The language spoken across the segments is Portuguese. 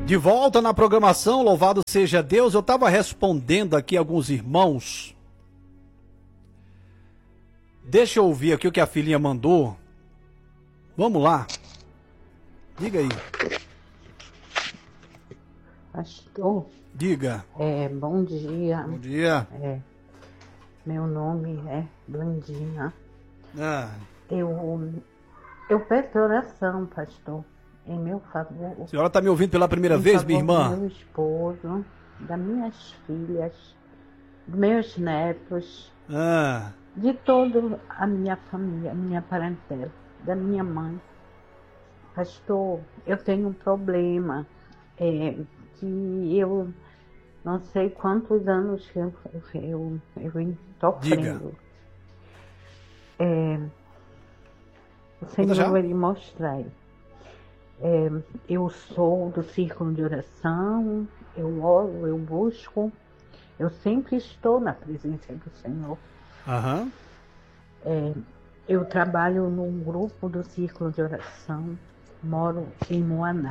De volta na programação, louvado seja Deus. Eu estava respondendo aqui alguns irmãos. Deixa eu ouvir aqui o que a filhinha mandou. Vamos lá. Diga aí. Pastor. Diga. Bom dia. Bom dia. Meu nome é Blandina. Ah. Eu peço oração, pastor, em meu favor. A senhora está me ouvindo pela primeira vez, minha irmã? Do meu esposo, das minhas filhas, dos meus netos, de toda a minha família, minha parentela, da minha mãe. Pastor, eu tenho um problema, que eu não sei quantos anos que eu venho sofrendo. O Senhor vai lhe mostrar. Eu sou do círculo de oração, eu oro, eu busco, eu sempre estou na presença do Senhor. Aham. Eu trabalho num grupo do círculo de oração, moro em Moaná,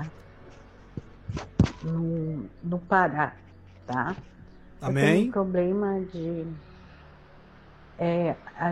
no Pará, tá? Amém. Eu tenho um problema de... É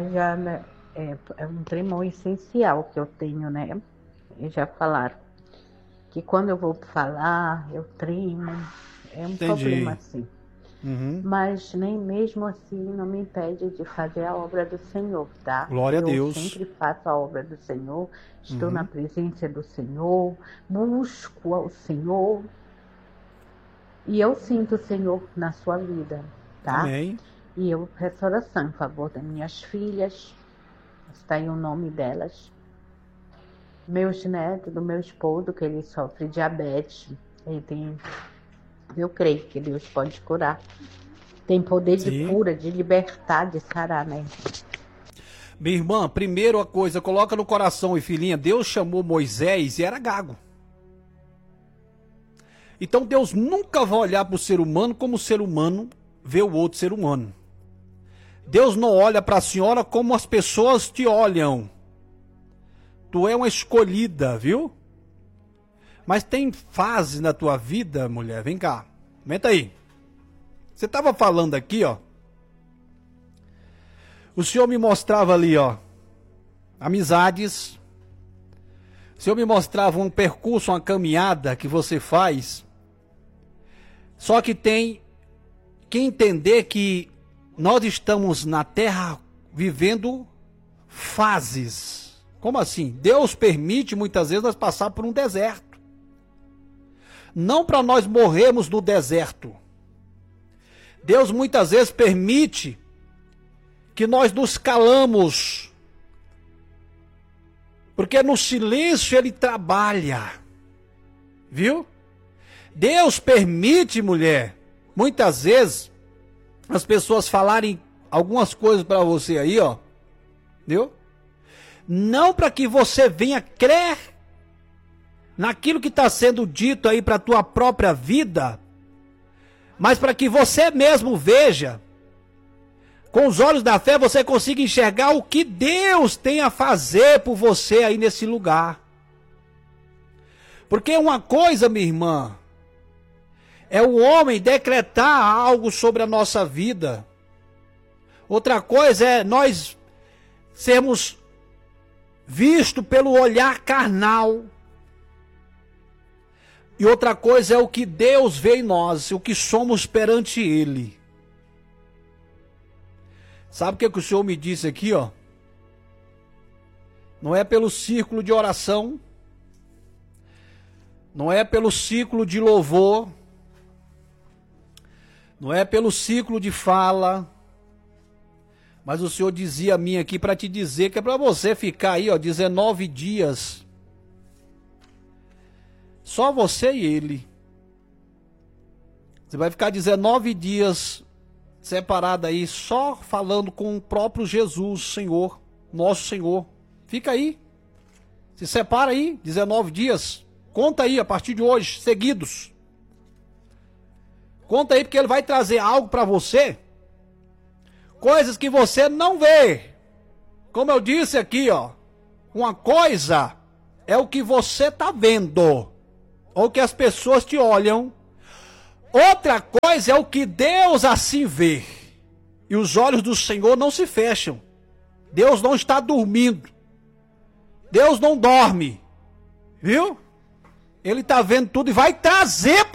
um tremor essencial que eu tenho, né? Eles já falaram que quando eu vou falar, eu tremo. É um problema assim. Uhum. Mas nem mesmo assim não me impede de fazer a obra do Senhor, tá? Glória a Deus. Eu sempre faço a obra do Senhor, estou na presença do Senhor, busco ao Senhor. E eu sinto o Senhor na sua vida, tá? Amém. E eu peço oração em favor das minhas filhas, está aí o nome delas. Meus netos, do meu esposo, que ele sofre diabetes. Eu creio que Deus pode curar. Tem poder de cura, de libertar, de sarar, né? Minha irmã, primeiro a coisa, coloca no coração, e filhinha, Deus chamou Moisés e era gago. Então Deus nunca vai olhar para o ser humano como o ser humano vê o outro ser humano. Deus não olha para a senhora como as pessoas te olham. Tu é uma escolhida, viu? Mas tem fase na tua vida, mulher, vem cá, comenta aí. Você estava falando aqui, ó. O Senhor me mostrava ali, ó, amizades. O Senhor me mostrava um percurso, uma caminhada que você faz. Só que tem que entender que nós estamos na terra vivendo fases. Como assim? Deus permite muitas vezes nós passar por um deserto. Não para nós morrermos no deserto. Deus muitas vezes permite que nós nos calamos. Porque no silêncio ele trabalha. Viu? Deus permite, mulher, muitas vezes as pessoas falarem algumas coisas para você aí, ó. Viu? Não para que você venha crer naquilo que está sendo dito aí para a tua própria vida, mas para que você mesmo veja, com os olhos da fé, você consiga enxergar o que Deus tem a fazer por você aí nesse lugar. Porque uma coisa, minha irmã, é o homem decretar algo sobre a nossa vida. Outra coisa é nós sermos vistos pelo olhar carnal. E outra coisa é o que Deus vê em nós, o que somos perante Ele. Sabe o que o Senhor me disse aqui, ó? Não é pelo círculo de oração, não é pelo círculo de louvor, não é pelo ciclo de fala, mas o Senhor dizia a mim aqui para te dizer que é para você ficar aí, ó, 19 dias. Só você e Ele. Você vai ficar 19 dias separado aí, só falando com o próprio Jesus, Senhor, nosso Senhor. Fica aí. Se separa aí, 19 dias. Conta aí a partir de hoje, seguidos. Conta aí, porque Ele vai trazer algo para você. Coisas que você não vê. Como eu disse aqui, ó. Uma coisa é o que você tá vendo. ou que as pessoas te olham. Outra coisa é o que Deus assim vê. E os olhos do Senhor não se fecham. Deus não está dormindo. Deus não dorme. Viu? Ele está vendo tudo e vai trazer